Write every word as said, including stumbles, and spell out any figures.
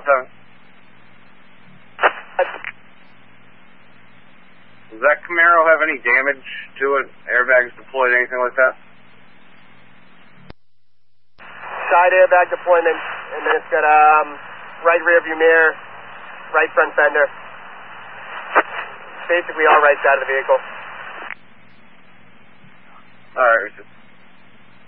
seven. Does that Camaro have any damage to it? Airbags deployed, anything like that? Side airbag deployment, and then it's got um, right rear view mirror, right front fender. Basically all right side of the vehicle. Alright,